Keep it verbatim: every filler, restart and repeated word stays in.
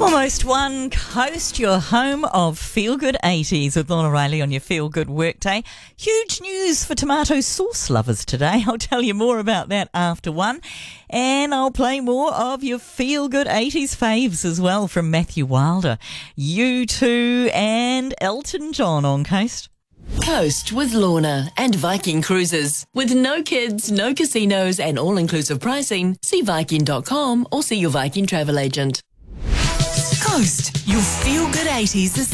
Almost one coast, your home of Feel Good eighties with Lorna Riley on your Feel Good workday. Huge news for tomato sauce lovers today. I'll tell you more about that after one. And I'll play more of your Feel Good eighties faves as well from Matthew Wilder, U two and Elton John on Coast. Coast with Lorna and Viking Cruises. With no kids, no casinos and all-inclusive pricing, see Viking dot com or see your Viking travel agent. Coast, your Feel Good eighties